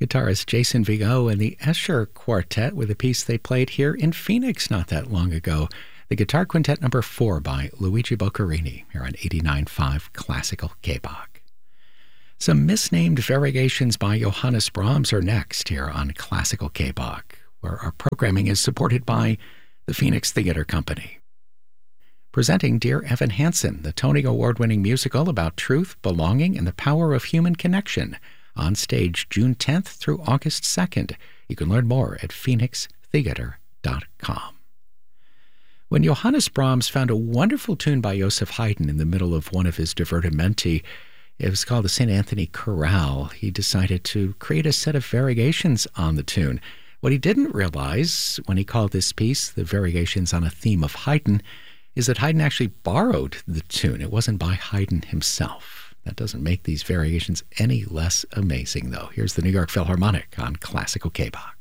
Guitarist Jason Vigo and the Escher Quartet with a piece they played here in Phoenix not that long ago. The Guitar Quintet number 4 by Luigi Boccherini here on 89.5 Classical K-Bach. Some misnamed variegations by Johannes Brahms are next here on Classical K-Bach, where our programming is supported by the Phoenix Theater Company. Presenting Dear Evan Hansen, the Tony Award-winning musical about truth, belonging, and the power of human connection, on stage June 10th through August 2nd. You can learn more at phoenixtheater.com. When Johannes Brahms found a wonderful tune by Joseph Haydn in the middle of one of his divertimenti, it was called the St. Anthony Chorale, he decided to create a set of variegations on the tune. What he didn't realize when he called this piece the Variations on a Theme of Haydn is that Haydn actually borrowed the tune. It wasn't by Haydn himself. That doesn't make these variations any less amazing, though. Here's the New York Philharmonic on Classical K-Bach.